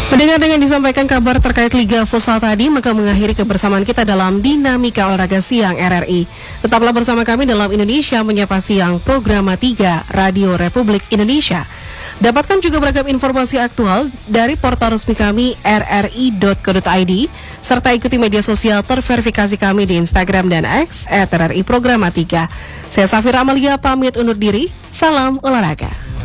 Mendengar dengan disampaikan kabar terkait Liga Futsal tadi, maka mengakhiri kebersamaan kita dalam Dinamika Olahraga Siang RRI. Tetaplah bersama kami dalam Indonesia Menyapa Siang, Programa 3 Radio Republik Indonesia. Dapatkan juga beragam informasi aktual dari portal resmi kami rri.co.id, serta ikuti media sosial terverifikasi kami di Instagram dan X @RRI Programa 3. Saya Safira Amalia pamit undur diri, salam olahraga.